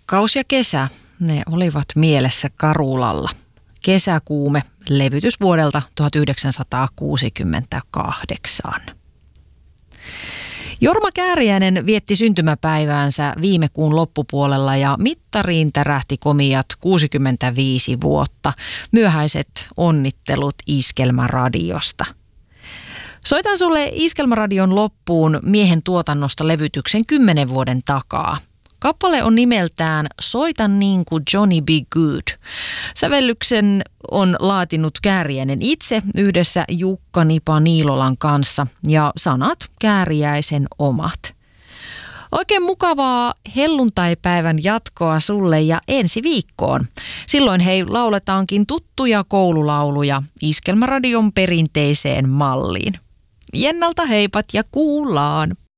Rakkaus ja kesä, ne olivat mielessä Karulalla. Kesäkuume, levytys vuodelta 1968. Jorma Kääriäinen vietti syntymäpäiväänsä viime kuun loppupuolella ja mittariin tärähti komiat 65 vuotta. Myöhäiset onnittelut Iskelmäradiosta. Soitan sulle Iskelmäradion loppuun miehen tuotannosta levytyksen 10 vuoden takaa. Kappale on nimeltään Soita niin kuin Johnny B. Good. Sävellyksen on laatinut Kääriäinen itse yhdessä Jukka Nipa Niilolan kanssa ja sanat Kääriäisen omat. Oikein mukavaa helluntaipäivän jatkoa sulle ja ensi viikkoon. Silloin hei lauletaankin tuttuja koululauluja Iskelmäradion perinteiseen malliin. Jennalta heipat ja kuullaan!